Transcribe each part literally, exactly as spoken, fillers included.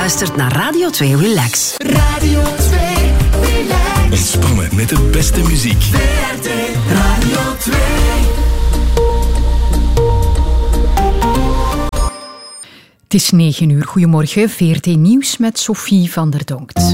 luistert naar Radio twee Relax. Radio twee Relax. Ontspannen met de beste muziek. V R T Radio twee. Het is negen uur. Goedemorgen, V R T Nieuws met Sophie van der Donkt.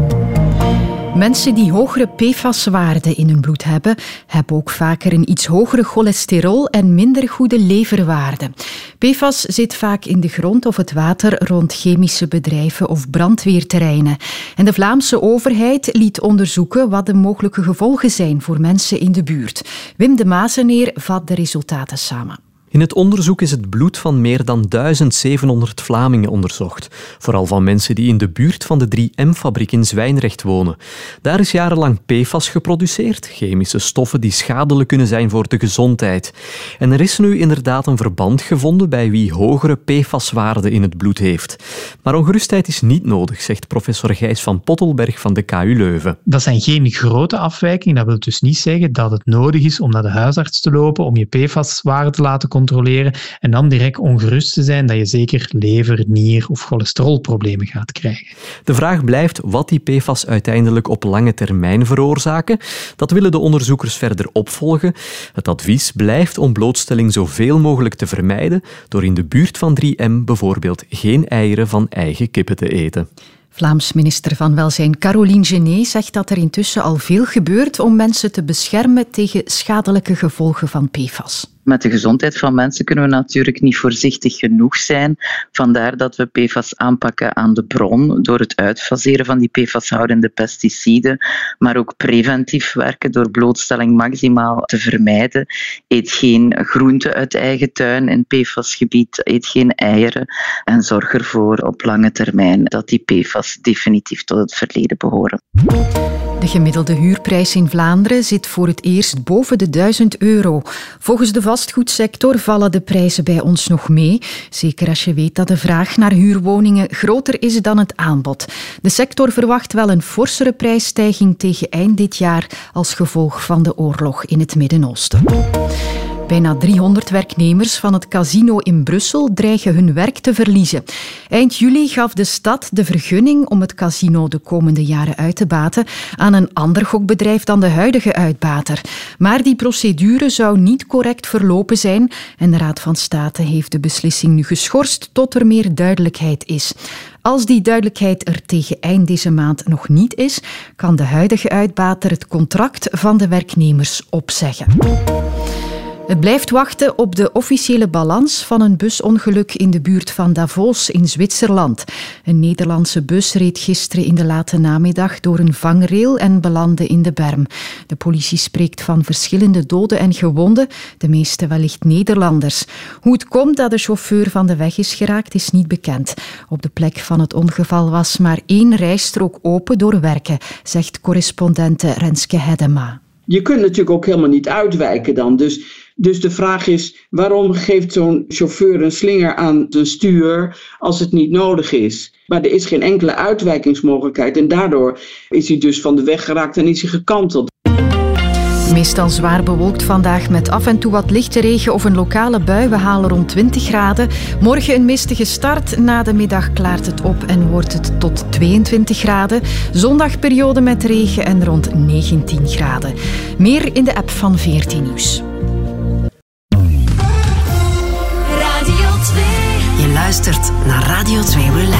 Mensen die hogere P F A S-waarden in hun bloed hebben, hebben ook vaker een iets hogere cholesterol en minder goede leverwaarden. P F A S zit vaak in de grond of het water rond chemische bedrijven of brandweerterreinen. En de Vlaamse overheid liet onderzoeken wat de mogelijke gevolgen zijn voor mensen in de buurt. Wim de Mazeneer vat de resultaten samen. In het onderzoek is het bloed van meer dan duizend zevenhonderd Vlamingen onderzocht. Vooral van mensen die in de buurt van de drie M-fabriek in Zwijndrecht wonen. Daar is jarenlang P F A S geproduceerd, chemische stoffen die schadelijk kunnen zijn voor de gezondheid. En er is nu inderdaad een verband gevonden bij wie hogere P F A S-waarden in het bloed heeft. Maar ongerustheid is niet nodig, zegt professor Gijs van Pottelberg van de K U Leuven. Dat zijn geen grote afwijkingen. Dat wil dus niet zeggen dat het nodig is om naar de huisarts te lopen, om je P F A S-waarde te laten controleren en dan direct ongerust te zijn dat je zeker lever-, nier- of cholesterolproblemen gaat krijgen. De vraag blijft wat die P F A S uiteindelijk op lange termijn veroorzaken. Dat willen de onderzoekers verder opvolgen. Het advies blijft om blootstelling zoveel mogelijk te vermijden door in de buurt van drie M bijvoorbeeld geen eieren van eigen kippen te eten. Vlaams minister van Welzijn Caroline Genet zegt dat er intussen al veel gebeurt om mensen te beschermen tegen schadelijke gevolgen van P F A S. Met de gezondheid van mensen kunnen we natuurlijk niet voorzichtig genoeg zijn. Vandaar dat we P F A S aanpakken aan de bron door het uitfaseren van die P F A S-houdende pesticiden, maar ook preventief werken door blootstelling maximaal te vermijden. Eet geen groenten uit eigen tuin in P F A S-gebied, eet geen eieren en zorg ervoor op lange termijn dat die P F A S definitief tot het verleden behoren. De gemiddelde huurprijs in Vlaanderen zit voor het eerst boven de duizend euro. Volgens de vastgoedsector vallen de prijzen bij ons nog mee. Zeker als je weet dat de vraag naar huurwoningen groter is dan het aanbod. De sector verwacht wel een forsere prijsstijging tegen eind dit jaar als gevolg van de oorlog in het Midden-Oosten. Bijna driehonderd werknemers van het casino in Brussel dreigen hun werk te verliezen. Eind juli gaf de stad de vergunning om het casino de komende jaren uit te baten aan een ander gokbedrijf dan de huidige uitbater. Maar die procedure zou niet correct verlopen zijn en de Raad van State heeft de beslissing nu geschorst tot er meer duidelijkheid is. Als die duidelijkheid er tegen eind deze maand nog niet is, kan de huidige uitbater het contract van de werknemers opzeggen. Het blijft wachten op de officiële balans van een busongeluk in de buurt van Davos in Zwitserland. Een Nederlandse bus reed gisteren in de late namiddag door een vangrail en belandde in de berm. De politie spreekt van verschillende doden en gewonden, de meeste wellicht Nederlanders. Hoe het komt dat de chauffeur van de weg is geraakt, is niet bekend. Op de plek van het ongeval was maar één rijstrook open door werken, zegt correspondente Renske Hedema. Je kunt natuurlijk ook helemaal niet uitwijken dan. Dus, dus de vraag is, waarom geeft zo'n chauffeur een slinger aan zijn stuur als het niet nodig is? Maar er is geen enkele uitwijkingsmogelijkheid en daardoor is hij dus van de weg geraakt en is hij gekanteld. Meestal zwaar bewolkt vandaag met af en toe wat lichte regen of een lokale bui. We halen rond twintig graden. Morgen een mistige start. Na de middag klaart het op en wordt het tot tweeëntwintig graden. Zondag periode met regen en rond negentien graden. Meer in de app van V R T Nieuws. Radio twee. Je luistert naar Radio twee Relax.